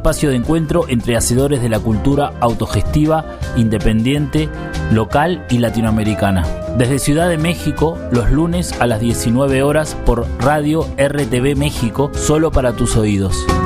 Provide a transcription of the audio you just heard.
espacio de encuentro entre hacedores de la cultura autogestiva, independiente, local y latinoamericana. Desde Ciudad de México, los lunes a las 19 horas por Radio RTV México, solo para tus oídos.